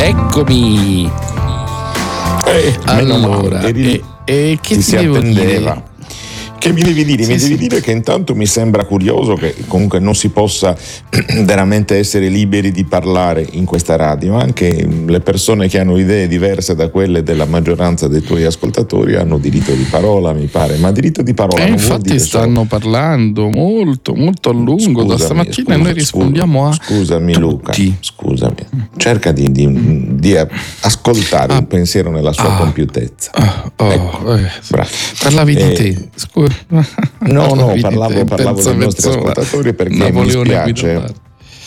Eccomi. Allora, che ti si devo attendeva. dire? Che mi devi dire? Sì, Mi devi sì. dire che intanto mi sembra curioso che comunque non si possa veramente essere liberi di parlare in questa radio. Anche le persone che hanno idee diverse da quelle della maggioranza dei tuoi ascoltatori hanno diritto di parola, mi pare. Ma diritto di parola non vuol Infatti dire stanno parlando molto a lungo da stamattina e noi rispondiamo a Scusami tutti. Luca, scusami. Cerca di ascoltare il pensiero nella sua compiutezza. Bravo. Parlavi di te, scusa. No, Parlavi di parlavo te, dei nostri persona. ascoltatori perché Napoleone Guido.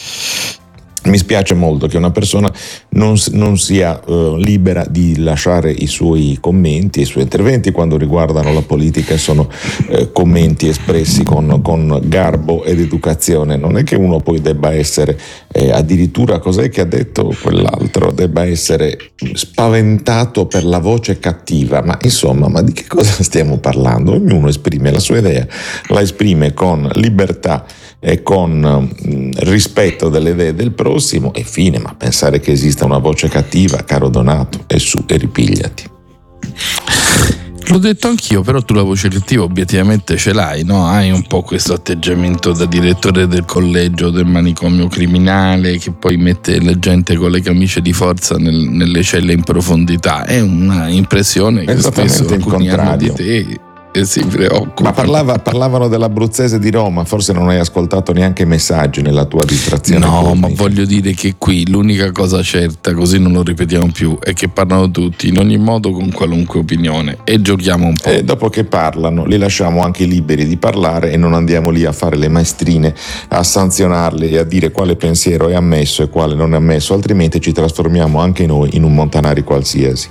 mi spiace molto che una persona non sia libera di lasciare i suoi commenti e i suoi interventi quando riguardano la politica. Sono commenti espressi con garbo ed educazione. Non è che uno poi debba essere addirittura, cos'è che ha detto quell'altro, debba essere spaventato per la voce cattiva. Ma insomma, ma di che cosa stiamo parlando? Ognuno esprime la sua idea, la esprime con libertà e con rispetto delle idee del prossimo e fine. Ma pensare che esista una voce cattiva, caro Donato, è su e ripigliati. L'ho detto anch'io, però tu la voce cattiva obiettivamente ce l'hai, no? Hai un po' questo atteggiamento da direttore del collegio del manicomio criminale che poi mette la gente con le camicie di forza nelle celle in profondità. È una impressione che spesso alcuni hanno di te e si preoccupa. Ma parlavano dell'abruzzese di Roma, forse non hai ascoltato neanche i messaggi nella tua distrazione. No, ma voglio dire che qui l'unica cosa certa, così non lo ripetiamo più, è che parlano tutti, in ogni modo, con qualunque opinione, e giochiamo un po'. E dopo che parlano li lasciamo anche liberi di parlare e non andiamo lì a fare le maestrine, a sanzionarli e a dire quale pensiero è ammesso e quale non è ammesso, altrimenti ci trasformiamo anche noi in un Montanari qualsiasi.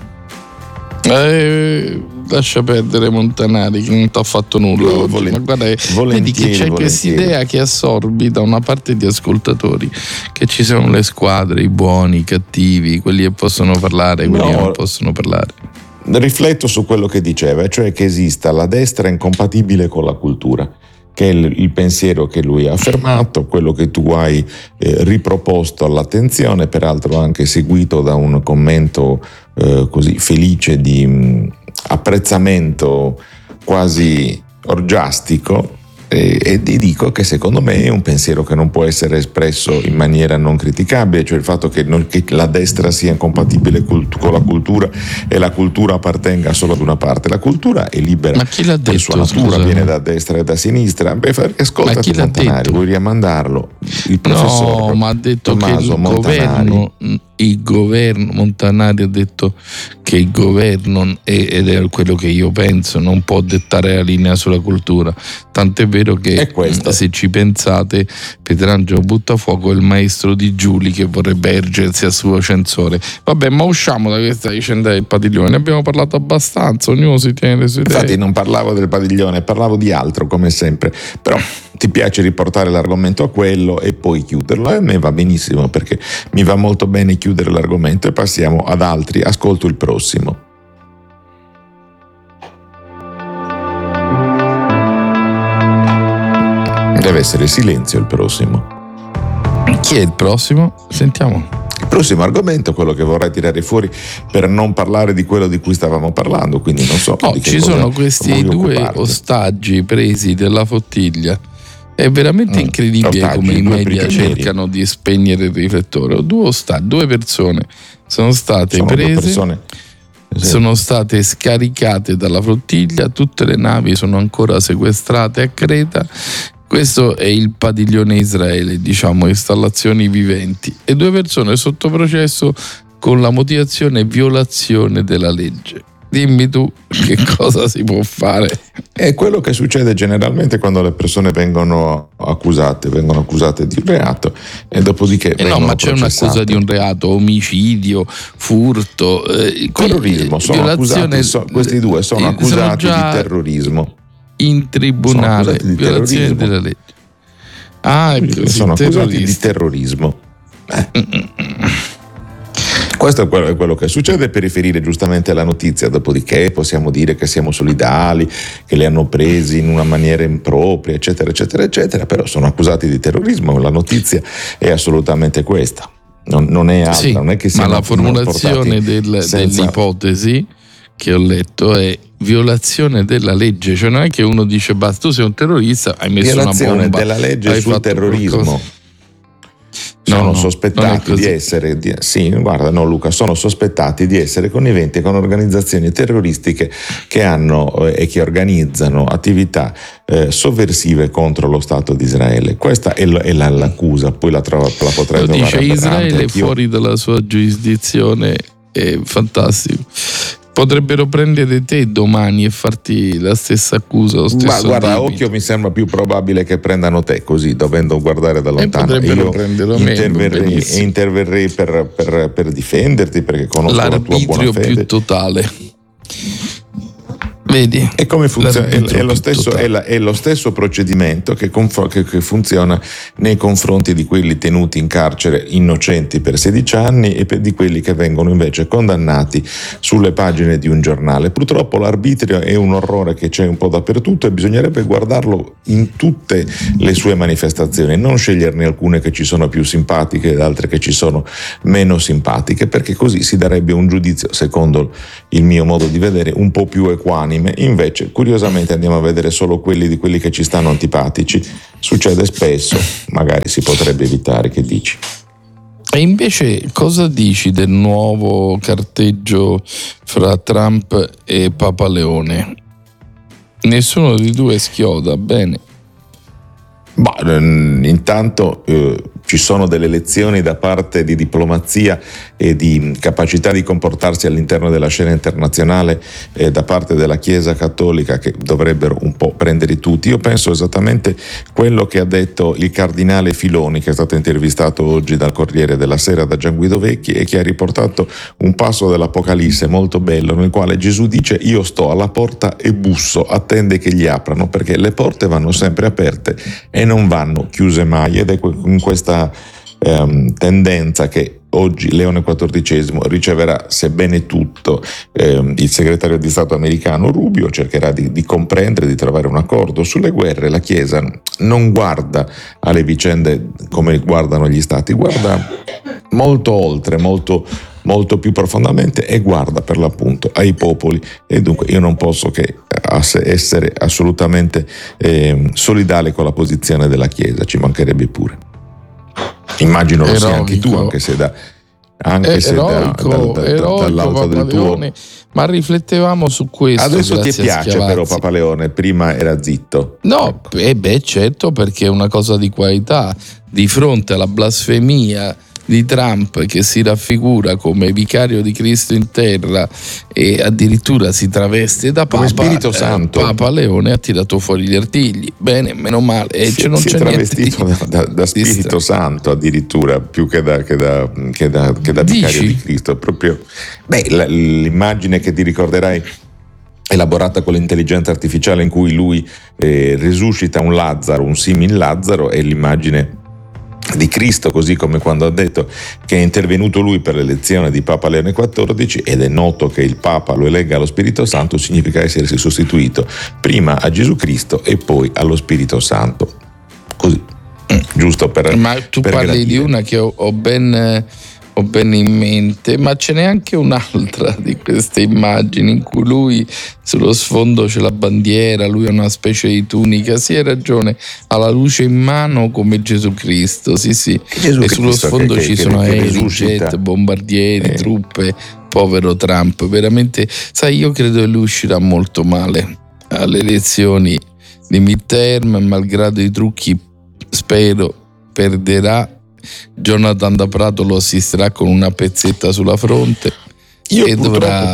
Lascia perdere Montanari che non ti ha fatto nulla oggi. Ma guarda, vedi che c'è questa idea che assorbi da una parte di ascoltatori che ci sono le squadre, i buoni, i cattivi, quelli che possono parlare, quelli che non possono parlare. Rifletto su quello che diceva, cioè che esista la destra incompatibile con la cultura, che è il pensiero che lui ha affermato, quello che tu hai riproposto all'attenzione, peraltro anche seguito da un commento così felice di apprezzamento quasi orgiastico, e ti dico che secondo me è un pensiero che non può essere espresso in maniera non criticabile, cioè il fatto che la destra sia incompatibile con la cultura e la cultura appartenga solo ad una parte. La cultura è libera. Ma chi l'ha detto? Per sua natura viene da destra e da sinistra. Ascolta Montanari, vuoi rimandarlo? Il professor No, ma ha detto Tommaso che il governo Montanari ha detto che il governo, ed è quello che io penso, non può dettare la linea sulla cultura. Tant'è vero che se ci pensate, Pietrangelo Buttafuoco è il maestro di Giuli che vorrebbe ergersi a suo censore. Vabbè, ma usciamo da questa vicenda del padiglione, ne abbiamo parlato abbastanza, ognuno si tiene le sue idee. Infatti non parlavo del padiglione, parlavo di altro come sempre, però ti piace riportare l'argomento a quello e poi chiuderlo, e a me va benissimo perché mi va molto bene chiudere l'argomento e passiamo ad altri. Ascolto il prossimo. Deve essere silenzio il prossimo. Chi è il prossimo? Sentiamo. Il prossimo argomento, quello che vorrei tirare fuori per non parlare di quello di cui stavamo parlando, quindi non so. No, ci sono questi due ostaggi presi della Fottiglia. È veramente incredibile come i media cercano di spegnere il riflettore. Due persone sono state prese, sono state scaricate dalla flottiglia, tutte le navi sono ancora sequestrate a Creta. Questo è il padiglione Israele, diciamo, installazioni viventi, e 2 persone sotto processo con la motivazione violazione della legge. Dimmi tu che cosa si può fare. È quello che succede generalmente quando le persone vengono accusate di un reato e dopodiché no, ma c'è un'accusa di un reato, omicidio, furto, terrorismo, sono accusati, questi due sono accusati di terrorismo in tribunale, violazione della legge. Sono accusati di terrorismo. Questo è quello che succede, per riferire giustamente alla notizia. Dopodiché possiamo dire che siamo solidali, che li hanno presi in una maniera impropria, eccetera, eccetera, eccetera, però sono accusati di terrorismo. La notizia è assolutamente questa. non è altra, sì, non è che ma la formulazione dell'ipotesi che ho letto è violazione della legge, cioè non è che uno dice basta, tu sei un terrorista, hai messo violazione una bomba, della legge sul terrorismo. Qualcosa. Sono sospettati di essere Luca, sono sospettati di essere conniventi con organizzazioni terroristiche che hanno e che organizzano attività sovversive contro lo Stato di Israele. Questa è l'accusa, poi la potrei trovare. Dice Israele fuori dalla sua giurisdizione, è fantastico. Potrebbero prendere te domani e farti la stessa accusa, lo stesso ma guarda, debito. occhio, mi sembra più probabile che prendano te, così, dovendo guardare da lontano. Io interverrei per difenderti, perché conosco la tua buona fede. L'arbitrio più totale. Vedi? E come funziona? È lo stesso procedimento che funziona nei confronti di quelli tenuti in carcere innocenti per 16 anni e di quelli che vengono invece condannati sulle pagine di un giornale. Purtroppo l'arbitrio è un orrore che c'è un po' dappertutto e bisognerebbe guardarlo in tutte le sue manifestazioni, non sceglierne alcune che ci sono più simpatiche ed altre che ci sono meno simpatiche, perché così si darebbe un giudizio, secondo il mio modo di vedere, un po' più equanime. Invece curiosamente andiamo a vedere solo quelli che ci stanno antipatici. Succede spesso, magari si potrebbe evitare. Che dici? E invece cosa dici del nuovo carteggio fra Trump e Papa Leone? Nessuno dei due schioda, bene. Intanto ci sono delle lezioni da parte di diplomazia e di capacità di comportarsi all'interno della scena internazionale da parte della Chiesa Cattolica che dovrebbero un po' prendere tutti. Io penso esattamente quello che ha detto il cardinale Filoni, che è stato intervistato oggi dal Corriere della Sera da Gian Guido Vecchi e che ha riportato un passo dell'Apocalisse molto bello, nel quale Gesù dice: io sto alla porta e busso, attende che gli aprano, perché le porte vanno sempre aperte e non vanno chiuse mai, ed è in questa tendenza che oggi Leone XIV riceverà, sebbene tutto, il segretario di Stato americano Rubio cercherà di comprendere, di trovare un accordo. Sulle guerre la Chiesa non guarda alle vicende come guardano gli Stati, guarda molto oltre, molto più profondamente, e guarda per l'appunto ai popoli, e dunque io non posso che essere assolutamente solidale con la posizione della Chiesa, ci mancherebbe pure. Immagino lo sia anche tu, anche se dall'alto del tuo. Ma riflettevamo su questo. Adesso ti piace però Papa Leone, prima era zitto. No, certo, perché è una cosa di qualità. Di fronte alla blasfemia di Trump, che si raffigura come vicario di Cristo in terra e addirittura si traveste da Papa, Spirito Santo. Papa Leone ha tirato fuori gli artigli. Bene, meno male. Si è travestito da Spirito Santo addirittura, più che da vicario di Cristo. Proprio, l'immagine che ti ricorderai, elaborata con l'intelligenza artificiale, in cui lui risuscita un simil Lazzaro, è l'immagine di Cristo, così come quando ha detto che è intervenuto lui per l'elezione di Papa Leone XIV, ed è noto che il Papa lo elegga allo Spirito Santo, significa essersi sostituito prima a Gesù Cristo e poi allo Spirito Santo. Così, giusto per... Ma tu parli gradire. di una che ho ben in mente, ma ce n'è anche un'altra di queste immagini in cui lui sullo sfondo c'è la bandiera, lui ha una specie di tunica, sì, hai ragione, ha la luce in mano come Gesù Cristo, sì, e sullo sfondo ci sono aerei, jet, bombardieri, truppe. Povero Trump, veramente, sai, io credo che lui uscirà molto male alle elezioni di midterm, malgrado i trucchi, spero perderà. Jonathan da Prato lo assisterà con una pezzetta sulla fronte. Io purtroppo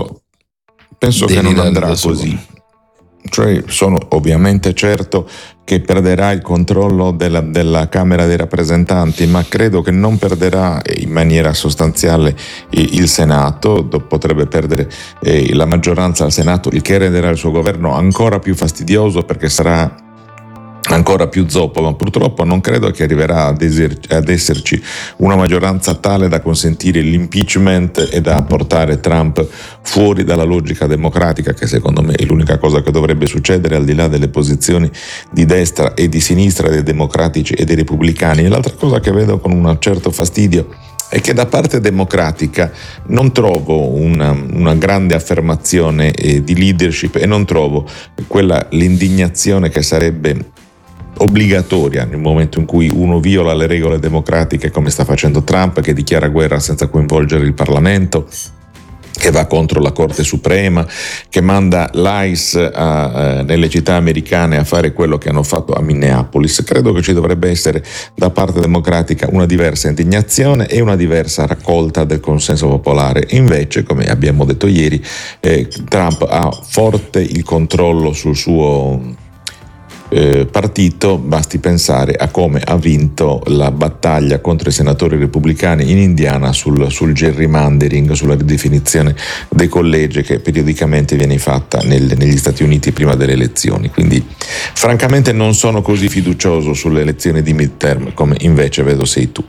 penso che non andrà così. Cioè, sono ovviamente certo che perderà il controllo della Camera dei rappresentanti, ma credo che non perderà in maniera sostanziale il Senato. Potrebbe perdere la maggioranza al Senato, il che renderà il suo governo ancora più fastidioso, perché sarà ancora più zoppo, ma purtroppo non credo che arriverà ad esserci una maggioranza tale da consentire l'impeachment e da portare Trump fuori dalla logica democratica, che secondo me è l'unica cosa che dovrebbe succedere, al di là delle posizioni di destra e di sinistra dei democratici e dei repubblicani. E l'altra cosa che vedo con un certo fastidio è che da parte democratica non trovo una grande affermazione di leadership, e non trovo l'indignazione che sarebbe obbligatoria nel momento in cui uno viola le regole democratiche, come sta facendo Trump, che dichiara guerra senza coinvolgere il Parlamento, che va contro la Corte Suprema, che manda l'ICE nelle città americane a fare quello che hanno fatto a Minneapolis. Credo che ci dovrebbe essere da parte democratica una diversa indignazione e una diversa raccolta del consenso popolare. Invece, come abbiamo detto ieri, Trump ha forte il controllo sul suo partito. Basti pensare a come ha vinto la battaglia contro i senatori repubblicani in Indiana sul gerrymandering, sulla ridefinizione dei collegi che periodicamente viene fatta negli Stati Uniti prima delle elezioni. Quindi francamente non sono così fiducioso sulle elezioni di midterm come invece vedo sei tu.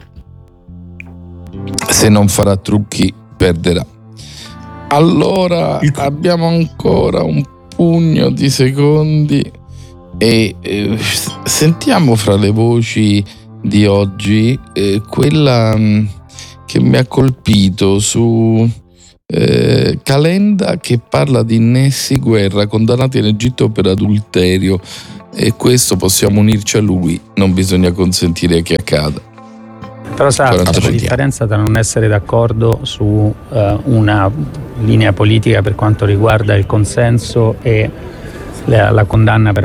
Se non farà trucchi perderà. Allora abbiamo ancora un pugno di secondi e sentiamo fra le voci di oggi quella che mi ha colpito su Calenda, che parla di Nessi Guerra condannati in Egitto per adulterio, e questo possiamo unirci a lui, non bisogna consentire che accada. Però sa, c'è la differenza tra non essere d'accordo su una linea politica per quanto riguarda il consenso e la condanna per